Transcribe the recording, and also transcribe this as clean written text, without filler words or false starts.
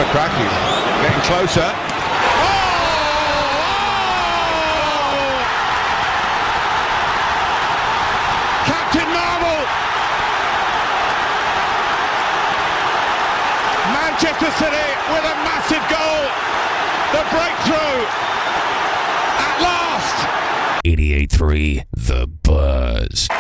have a crack. He's getting closer. Captain Marvel! Manchester City with a massive goal. The breakthrough at last. 88.3 The Buzz.